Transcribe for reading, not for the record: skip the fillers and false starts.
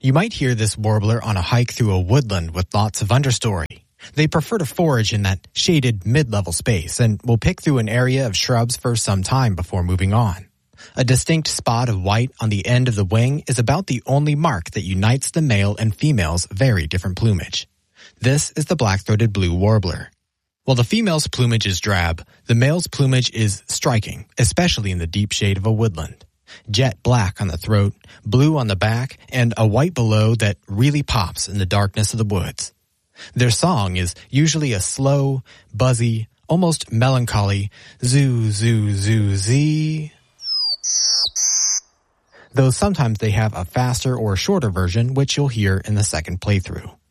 You might hear this warbler on a hike through a woodland with lots of understory. They prefer to forage in that shaded mid-level space and will pick through an area of shrubs for some time before moving on. A distinct spot of white on the end of the wing is about the only mark that unites the male and female's very different plumage. This is the black-throated blue warbler. While the female's plumage is drab, the male's plumage is striking, especially in the deep shade of a woodland. Jet black on the throat, blue on the back, and a white below that really pops in the darkness of the woods. Their song is usually a slow, buzzy, almost melancholy zoo, zoo, zoo, zee. Though sometimes they have a faster or shorter version, which you'll hear in the second playthrough.